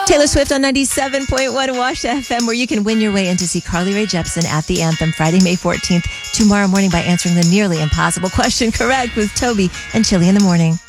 Taylor Swift on 97.1 Wash FM, where you can win your way in to see Carly Rae Jepsen at the Anthem Friday, May 14th, tomorrow morning by answering the nearly impossible question correct with Toby and Chili in the Morning.